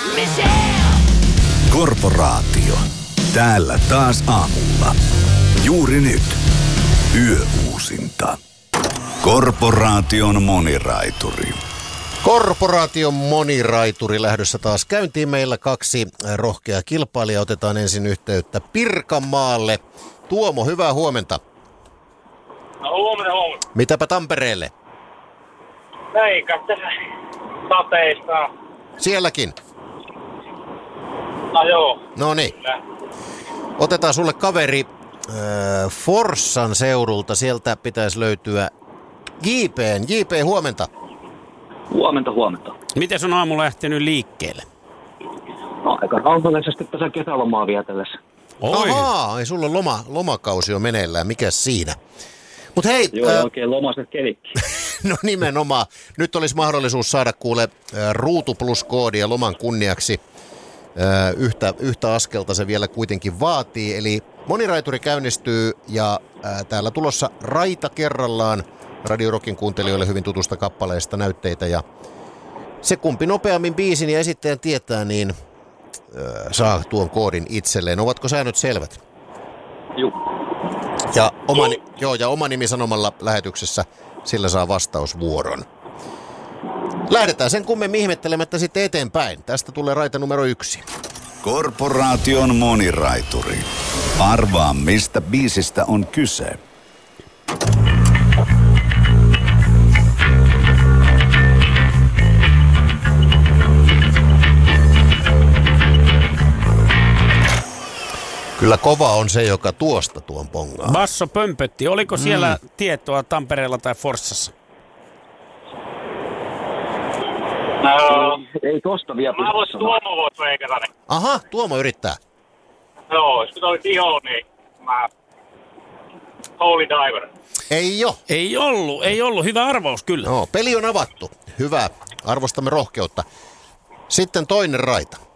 Korporaatio. Täällä taas aamulla. Juuri nyt. Yöuusinta. Korporaation moniraituri. Korporaation moniraituri lähdössä taas käyntiin. Meillä 2 rohkeaa kilpailijaa. Otetaan ensin yhteyttä Pirkanmaalle. Tuomo, hyvää huomenta. No huomenna. Mitäpä Tampereelle? Eikä tässä sateista. Sielläkin? No joo. No niin. Otetaan sulle kaveri Forssan seudulta. Sieltä pitäisi löytyä JP, huomenta. Huomenta. Miten on aamu lähtenyt liikkeelle? No, aika rauhallisesti tässä kesälomaa vietellessä. Oi. Ahaa, ei sulla on lomakausi on meneillään. Mikäs siinä? Mut hei. Joo, oikein lomaiset kelikki. No nimenomaan. Nyt olisi mahdollisuus saada kuule Ruutu Plus-koodia loman kunniaksi. Yhtä askelta se vielä kuitenkin vaatii. Eli moniraituri käynnistyy ja täällä tulossa Raita kerrallaan. Radio Rockin kuuntelijoille hyvin tutusta kappaleesta näytteitä. Ja se kumpi nopeammin biisin ja esittäjän tietää, niin saa tuon koodin itselleen. Ovatko säännöt selvät? Juu. Ja oma nimi sanomalla lähetyksessä sillä saa vastausvuoron. Lähdetään sen kummemmin ihmettelemättä sitten eteenpäin. Tästä tulee raita numero 1. Korporaation moniraituri. Arvaa, mistä biisistä on kyse. Kyllä kova on se, joka tuosta tuon pongaa. Basso pömpötti. Oliko siellä tietoa Tampereella tai Forssassa? No, Ei tosta vielä mä voisin Tuomo voisi veikata. Niin. Aha, Tuomo yrittää. Joo, jos oli Iho, niin mä... Holy Diver. Ei ollut. Hyvä arvaus kyllä. No, peli on avattu. Hyvä. Arvostamme rohkeutta. Sitten toinen raita.